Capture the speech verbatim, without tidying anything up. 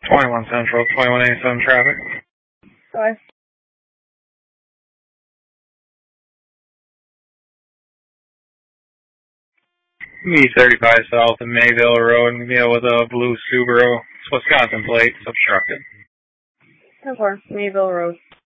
twenty-one Central, twenty-one eighty-seven traffic. Bye. B thirty-five South of Mayville Road, Mayville with a blue Subaru. Wisconsin plate, obstructed. ten four, Mayville Road.